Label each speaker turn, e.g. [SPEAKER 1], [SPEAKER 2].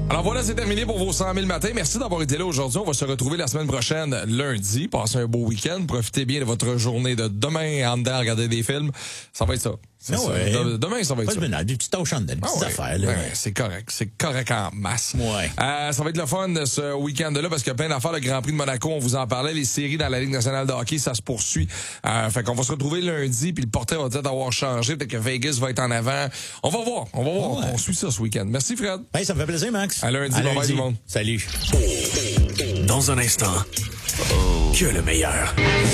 [SPEAKER 1] Alors voilà, c'est terminé pour vos 100 000 matins. Merci d'avoir été là aujourd'hui. On va se retrouver la semaine prochaine, lundi. Passez un beau week-end. Profitez bien de votre journée de demain en dedans à regarder des films. Ça va être ça. Demain, ça va être ça.
[SPEAKER 2] Des petites tâches en dedans, des petites affaires. Là.
[SPEAKER 1] Ouais, c'est correct. C'est correct en masse.
[SPEAKER 2] Ouais.
[SPEAKER 1] Ça va être le fun ce week-end-là parce qu'il y a plein d'affaires. Le Grand Prix de Monaco, on vous en parlait. Les séries dans la Ligue nationale de hockey, ça se poursuit. Fait qu'on va se retrouver lundi, puis le portrait va peut-être avoir changé. Peut-être que Vegas va être en avant. On va voir. Ouais. On suit ça ce week-end. Merci, Fred.
[SPEAKER 2] Hey, ça me fait plaisir, Max.
[SPEAKER 1] À lundi. Bye-bye, tout le monde.
[SPEAKER 2] Salut.
[SPEAKER 3] Dans un instant, que le meilleur.